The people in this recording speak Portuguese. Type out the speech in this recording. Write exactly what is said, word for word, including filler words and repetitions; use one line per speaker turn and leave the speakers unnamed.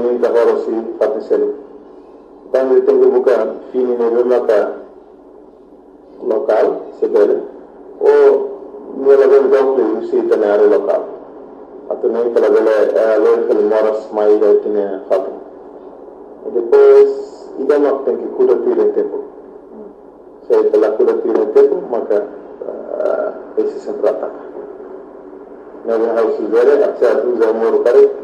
Minta horosi fatisel. Tangi tengu buka fini ne maka lokal sebele o nela ben dokle usi tanare lokal. Atau nem kala bele loy kala moras mai da tine fatu. E depois ida mak tenki kuda tire tempo. Saya telah kuda tire tempo maka esse sempre ataca. Nós vamos ver a certo usar o muro para